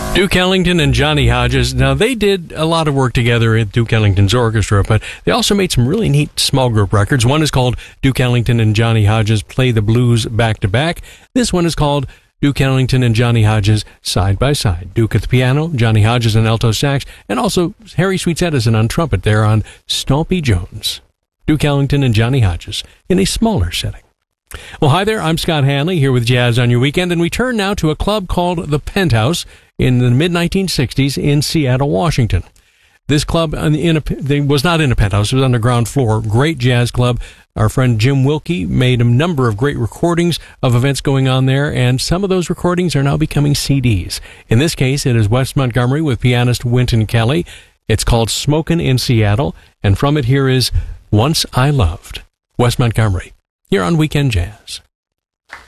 Duke Ellington and Johnny Hodges. Now, they did a lot of work together at Duke Ellington's orchestra, but they also made some really neat small group records. One is called Duke Ellington and Johnny Hodges Play the Blues Back to Back. This one is called Duke Ellington and Johnny Hodges Side by Side. Duke at the piano, Johnny Hodges on alto sax, and also Harry Sweets Edison on trumpet there on Stompy Jones. Duke Ellington and Johnny Hodges in a smaller setting. Well, hi there, I'm Scott Hanley here with Jazz on Your Weekend, and we turn now to a club called the Penthouse in the mid-1960s in Seattle, Washington. This club was not in a penthouse, it was on the ground floor. Great jazz club. Our friend Jim Wilkie made a number of great recordings of events going on there, and some of those recordings are now becoming CDs. In this case, it is Wes Montgomery with pianist Wynton Kelly. It's called Smokin' in Seattle, and from it here is Once I Loved. Wes Montgomery, here on Weekend Jazz.